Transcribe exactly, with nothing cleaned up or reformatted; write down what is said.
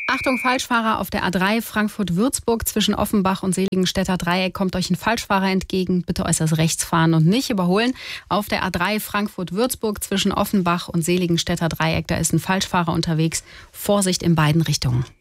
Achtung, Falschfahrer auf der A drei Frankfurt-Würzburg zwischen Offenbach und Seligenstädter Dreieck kommt euch ein Falschfahrer entgegen. Bitte äußerst rechts fahren und nicht überholen. Auf der A drei Frankfurt-Würzburg zwischen Offenbach und Seligenstädter Dreieck, da ist ein Falschfahrer unterwegs. Vorsicht in beiden Richtungen.